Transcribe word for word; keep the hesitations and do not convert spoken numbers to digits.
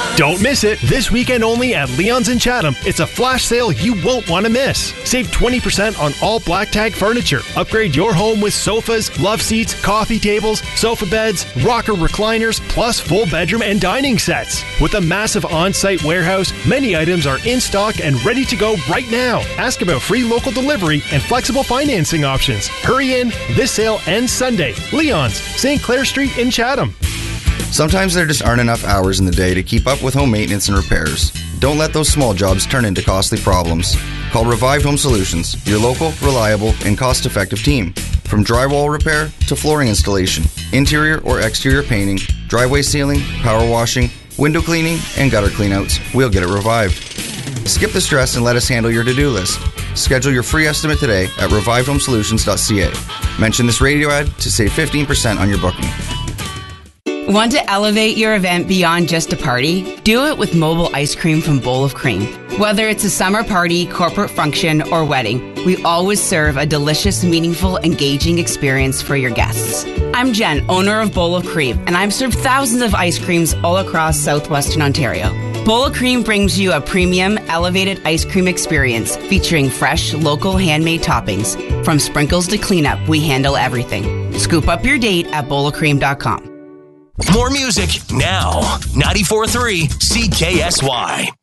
Don't miss it. This weekend only at Leon's in Chatham. It's a flash sale you won't want to miss. Save twenty percent on all Black Tag furniture. Upgrade your home with sofas, love seats, coffee tables, sofa beds, rocker recliners, plus full bedroom and dining sets. With a massive on-site warehouse, many items are in stock and ready to go right now. Ask about free local delivery and flexible financing options. Hurry in. This sale ends Sunday. Leon's, Saint Clair Street in Chatham. Sometimes there just aren't enough hours in the day to keep up with home maintenance and repairs. Don't let those small jobs turn into costly problems. Call Revived Home Solutions, your local, reliable, and cost-effective team. From drywall repair to flooring installation, interior or exterior painting, driveway sealing, power washing, window cleaning, and gutter cleanouts, we'll get it revived. Skip the stress and let us handle your to-do list. Schedule your free estimate today at revived home solutions dot c a. Mention this radio ad to save fifteen percent on your booking. Want to elevate your event beyond just a party? Do it with mobile ice cream from Bowl of Cream. Whether it's a summer party, corporate function, or wedding, we always serve a delicious, meaningful, engaging experience for your guests. I'm Jen, owner of Bowl of Cream, and I've served thousands of ice creams all across southwestern Ontario. Bowl of Cream brings you a premium, elevated ice cream experience featuring fresh, local, handmade toppings. From sprinkles to cleanup, we handle everything. Scoop up your date at bowl of cream dot com. More music now. ninety-four point three C K S Y.